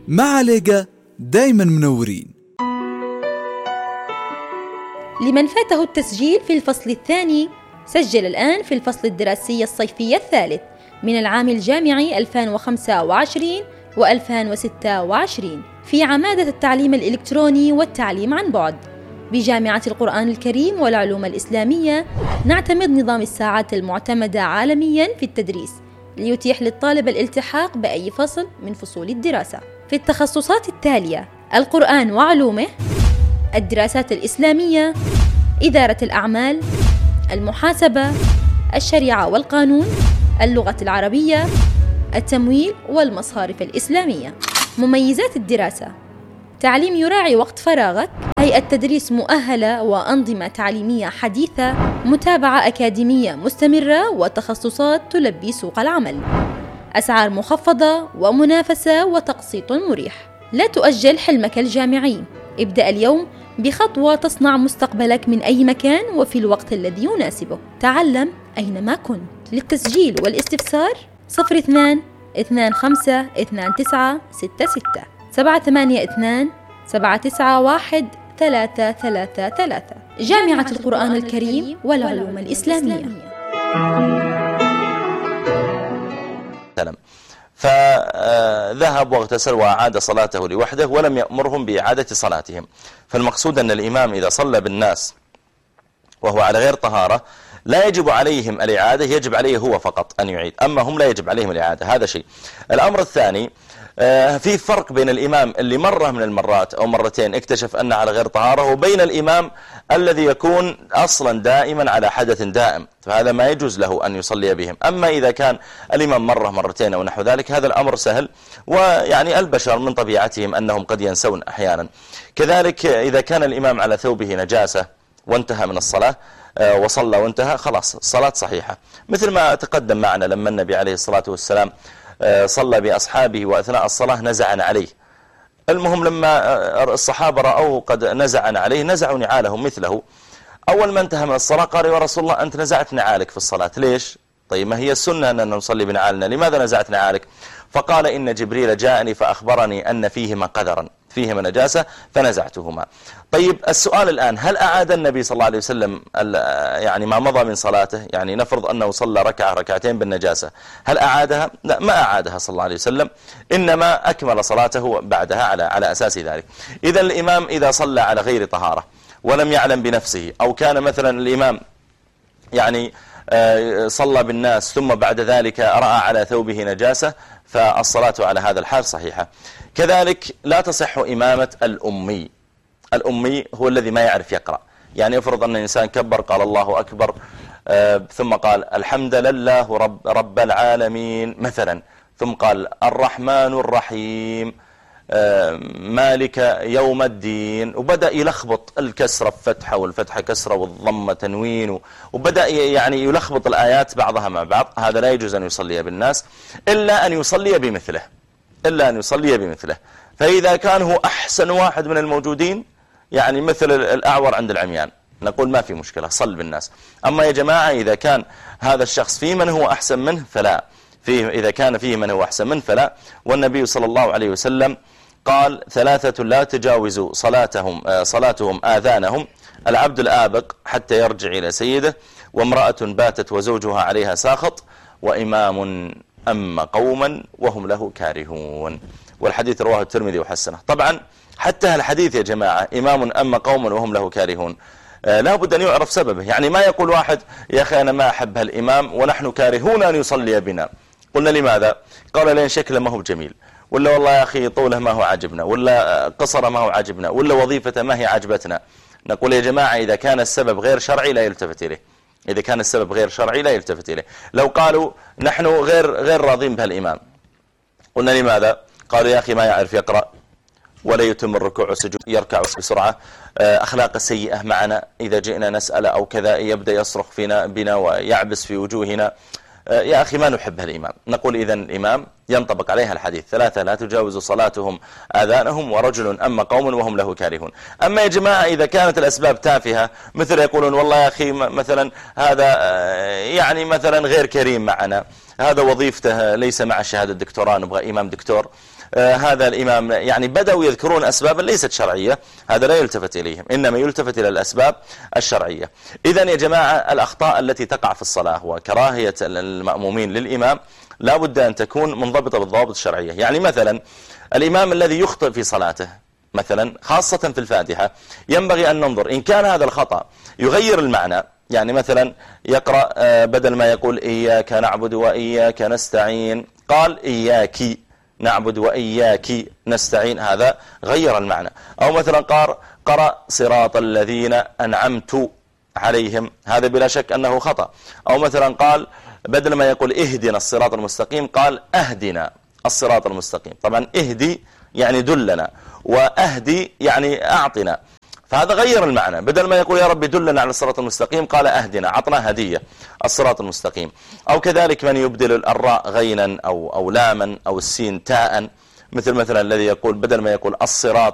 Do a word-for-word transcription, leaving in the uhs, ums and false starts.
مع ليجا دايما منورين. لمن فاته التسجيل في الفصل الثاني، سجل الآن في الفصل الدراسي الصيفي الثالث من العام الجامعي ألفين وخمسة وعشرين وألفين وستة وعشرين في عمادة التعليم الإلكتروني والتعليم عن بعد بجامعة القرآن الكريم والعلوم الإسلامية. نعتمد نظام الساعات المعتمدة عالمياً في التدريس ليتيح للطالب الالتحاق بأي فصل من فصول الدراسة في التخصصات التالية: القرآن وعلومه، الدراسات الإسلامية، إدارة الأعمال، المحاسبة، الشريعة والقانون، اللغة العربية، التمويل والمصارف الإسلامية. مميزات الدراسة: تعليم يراعي وقت فراغك، هيئة تدريس مؤهلة وأنظمة تعليمية حديثة، متابعة أكاديمية مستمرة وتخصصات تلبي سوق العمل، أسعار مخفضة ومنافسة وتقسيط مريح. لا تؤجل حلمك الجامعي، ابدأ اليوم بخطوة تصنع مستقبلك من أي مكان وفي الوقت الذي يناسبه. تعلم أينما كنت. للتسجيل والاستفسار صفر اثنان اثنان خمسة اثنان تسعة ستة ستة سبعة ثمانية اثنان سبعة تسعة واحد ثلاثة ثلاثة ثلاثة. جامعة القرآن الكريم والعلوم الإسلامية. فذهب واغتسل وأعاد صلاته لوحده ولم يأمرهم بإعادة صلاتهم. فالمقصود أن الإمام إذا صلى بالناس وهو على غير طهارة لا يجب عليهم الإعادة، يجب عليه هو فقط أن يعيد، أما هم لا يجب عليهم الإعادة. هذا شيء. الأمر الثاني، في فرق بين الإمام اللي مرة من المرات أو مرتين اكتشف أنه على غير طهارة وبين الإمام الذي يكون أصلا دائما على حدث دائم، فهذا ما يجوز له أن يصلي بهم. أما إذا كان الإمام مرة مرتين أو نحو ذلك هذا الأمر سهل، ويعني البشر من طبيعتهم أنهم قد ينسون أحيانا. كذلك إذا كان الإمام على ثوبه نجاسة وانتهى من الصلاة وصلى وانتهى، خلاص الصلاة صحيحة، مثل ما تقدم معنا لما النبي عليه الصلاة والسلام صلى بأصحابه وأثناء الصلاة نزعا عليه. المهم لما الصحابة رأوه قد نزعا عليه نزعوا نعالهم مثله. أول ما انتهى من الصلاة قال: يا رسول الله أنت نزعت نعالك في الصلاة، ليش؟ طيب ما هي السنة أن نصلي بنعالنا، لماذا نزعت نعالك؟ فقال: إن جبريل جاءني فأخبرني أن فيهما قذرا، فيهما نجاسة فنزعتهما. طيب السؤال الآن، هل أعاد النبي صلى الله عليه وسلم يعني ما مضى من صلاته؟ يعني نفرض أنه صلى ركعة ركعتين بالنجاسة، هل أعادها؟ لا، ما أعادها صلى الله عليه وسلم، إنما أكمل صلاته بعدها على على أساس ذلك. إذا الإمام إذا صلى على غير طهارة ولم يعلم بنفسه، أو كان مثلا الإمام يعني صلى بالناس ثم بعد ذلك رأى على ثوبه نجاسة، فالصلاة على هذا الحال صحيحة. كذلك لا تصح إمامة الأمي. الأمي هو الذي ما يعرف يقرأ، يعني يفرض أن الإنسان كبر قال الله أكبر ثم قال الحمد لله رب, رب العالمين مثلا، ثم قال الرحمن الرحيم مالك يوم الدين، وبدأ يلخبط الكسرة فتحة والفتحة كسرة والضمة تنوين، وبدأ يعني يلخبط الآيات بعضها مع بعض. هذا لا يجوز أن يصلي بالناس إلا أن يصلي بمثله إلا أن يصلي بمثله. فإذا كان هو أحسن واحد من الموجودين، يعني مثل الأعور عند العميان، نقول ما في مشكلة صل بالناس. أما يا جماعة إذا كان هذا الشخص في من هو أحسن منه فلا، فيه إذا كان فيه من هو أحسن منه فلا. والنبي صلى الله عليه وسلم قال: ثلاثة لا تجاوز صلاتهم صلاتهم آذانهم: العبد الآبق حتى يرجع إلى سيده، وامرأة باتت وزوجها عليها ساخط، وإمام أما قوما وهم له كارهون. والحديث رواه الترمذي وحسنه. طبعا حتى الحديث يا جماعة إمام أما قوما وهم له كارهون لا بد أن يعرف سببه. يعني ما يقول واحد يا أخي أنا ما أحب هالإمام ونحن كارهون أن يصلي بنا. قلنا لماذا؟ قال لين شكله ما هو جميل، ولا والله يا أخي طوله ما هو عجبنا، ولا قصره ما هو عجبنا، ولا وظيفته ما هي عجبتنا. نقول يا جماعة إذا كان السبب غير شرعي لا يلتفت إليه. إذا كان السبب غير شرعي لا يلتفت إليه. لو قالوا نحن غير غير راضين بهالإمام، قلنا لماذا؟ قالوا يا أخي ما يعرف يقرأ ولا يتم الركوع والسجود، يركع بسرعة، أخلاق سيئة معنا، إذا جئنا نسأل أو كذا يبدأ يصرخ فينا بنا ويعبس في وجوهنا. يا أخي ما نحب هالإمام. نقول إذن الإمام ينطبق عليها الحديث ثلاثة لا تجاوز صلاتهم آذانهم ورجل أما قوم وهم له كارهون. أما يا جماعة إذا كانت الأسباب تافهة مثل يقولون والله يا أخي مثلا هذا يعني مثلا غير كريم معنا، هذا وظيفته ليس مع شهادة دكتوراه نبغى إمام دكتور، آه هذا الإمام يعني بدأوا يذكرون أسبابا ليست شرعية، هذا لا يلتفت إليهم، إنما يلتفت إلى الأسباب الشرعية. إذن يا جماعة الأخطاء التي تقع في الصلاة وكراهية المأمومين للإمام لا بد أن تكون منضبطة بالضوابط الشرعية. يعني مثلا الإمام الذي يخطئ في صلاته مثلا خاصة في الفاتحة ينبغي أن ننظر إن كان هذا الخطأ يغير المعنى، يعني مثلا يقرأ بدل ما يقول إياك نعبد وإياك نستعين قال إياك نعبد وإياك نستعين، هذا غير المعنى. أو مثلا قرأ قرأ صراط الذين أنعمت عليهم، هذا بلا شك أنه خطأ. أو مثلا قال بدل ما يقول اهدنا الصراط المستقيم قال اهدنا الصراط المستقيم، طبعا اهدي يعني دلنا وأهدي يعني أعطنا، فهذا غير المعنى، بدل ما يقول يا رب دلنا على الصراط المستقيم قال أهدنا، عطنا هدية الصراط المستقيم. أو كذلك من يبدل الراء غينا أو, أو لاما أو السين تاء، مثل مثلا الذي يقول بدل ما يقول الصراط